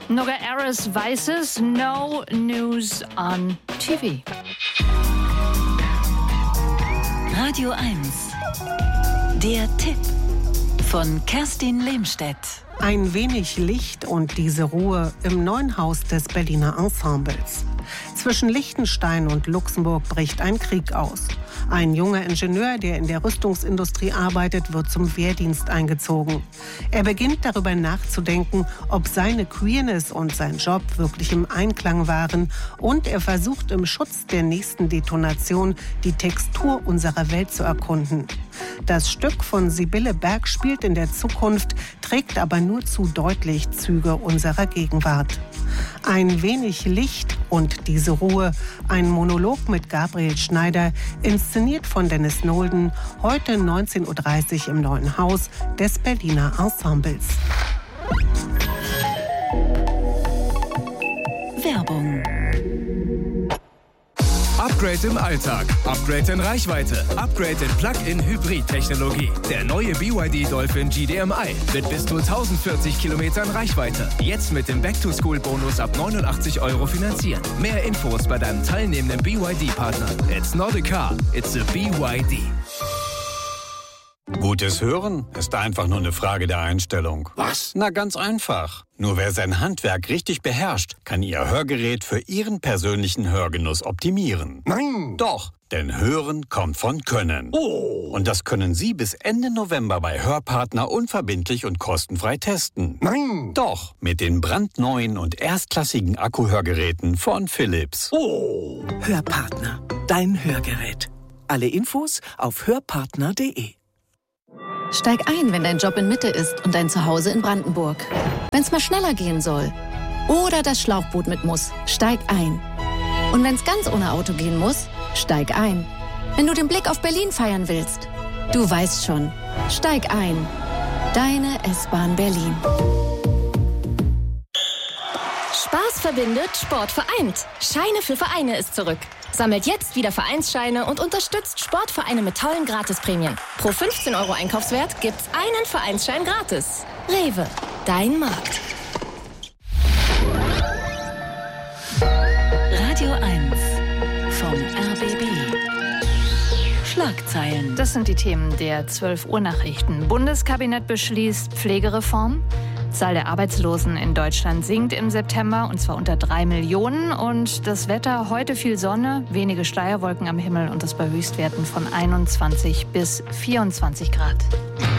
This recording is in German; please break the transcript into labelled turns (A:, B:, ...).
A: Nogueira's Vices, No News on TV.
B: Radio 1. Der Tipp von Kerstin Lehmstedt.
C: Ein wenig Licht und diese Ruhe im neuen Haus des Berliner Ensembles. Zwischen Liechtenstein und Luxemburg bricht ein Krieg aus. Ein junger Ingenieur, der in der Rüstungsindustrie arbeitet, wird zum Wehrdienst eingezogen. Er beginnt darüber nachzudenken, ob seine Queerness und sein Job wirklich im Einklang waren, und er versucht im Schutz der nächsten Detonation die Textur unserer Welt zu erkunden. Das Stück von Sibylle Berg spielt in der Zukunft, trägt aber nur zu deutlich Züge unserer Gegenwart. Ein wenig Licht und diese Ruhe, ein Monolog mit Gabriel Schneider, inszeniert von Dennis Nolden, heute 19:30 Uhr im neuen Haus des Berliner Ensembles.
B: Werbung.
D: Upgrade im Alltag, Upgrade in Reichweite, Upgrade in Plug-in-Hybrid-Technologie. Der neue BYD Dolphin GDMI mit bis zu 1040 Kilometern Reichweite. Jetzt mit dem Back-to-School-Bonus ab 89 € finanzieren. Mehr Infos bei deinem teilnehmenden BYD-Partner. It's not a car, it's a BYD.
E: Gutes Hören ist einfach nur eine Frage der Einstellung.
F: Was?
E: Na, ganz einfach. Nur wer sein Handwerk richtig beherrscht, kann Ihr Hörgerät für Ihren persönlichen Hörgenuss optimieren.
F: Nein!
E: Doch, denn Hören kommt von Können.
F: Oh!
E: Und das können Sie bis Ende November bei Hörpartner unverbindlich und kostenfrei testen.
F: Nein!
E: Doch, mit den brandneuen und erstklassigen Akkuhörgeräten von Philips.
F: Oh!
G: Hörpartner, dein Hörgerät. Alle Infos auf hörpartner.de.
H: Steig ein, wenn dein Job in Mitte ist und dein Zuhause in Brandenburg. Wenn's mal schneller gehen soll oder das Schlauchboot mit muss, steig ein. Und wenn's ganz ohne Auto gehen muss, steig ein. Wenn du den Blick auf Berlin feiern willst, du weißt schon, steig ein. Deine S-Bahn Berlin.
I: Spaß verbindet, Sport vereint. Scheine für Vereine ist zurück. Sammelt jetzt wieder Vereinsscheine und unterstützt Sportvereine mit tollen Gratisprämien. Pro 15 € Einkaufswert gibt's einen Vereinsschein gratis. Rewe, dein Markt.
B: Radio 1 vom RBB. Schlagzeilen.
A: Das sind die Themen der 12 Uhr Nachrichten. Bundeskabinett beschließt Pflegereform. Zahl der Arbeitslosen in Deutschland sinkt im September, und zwar unter 3 Millionen. Und das Wetter: heute viel Sonne, wenige Schleierwolken am Himmel und das bei Höchstwerten von 21 bis 24 Grad.